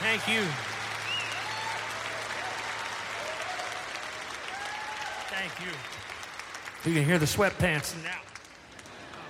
Thank you. Thank you. You can hear the sweatpants now.